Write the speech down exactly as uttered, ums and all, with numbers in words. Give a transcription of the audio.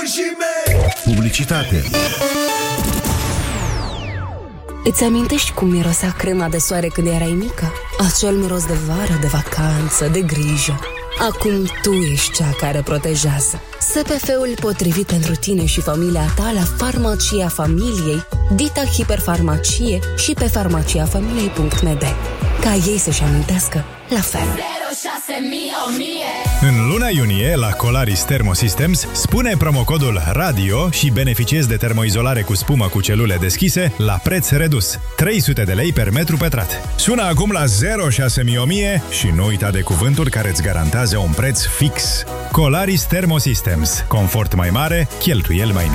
și mei. Publicitate. Îți amintești cum mirosea crema de soare când erai mică? Acel miros de vară, de vacanță, de grijă. Acum tu ești cea care protejează. S P F-ul potrivit pentru tine și familia ta la Farmacia Familiei, Dita Hiperfarmacie și pe farmacia familiei punct m d. Ca ei să-și amintească la fel. În luna iunie, la Colaris Thermosystems, spune promocodul RADIO și beneficiezi de termoizolare cu spumă cu celule deschise la preț redus. trei sute de lei per metru pătrat. Sună acum la zero șase mii o mie și nu uita de cuvântul care îți garantează un preț fix. Colaris Thermosystems. Confort mai mare, cheltuieli mai mici.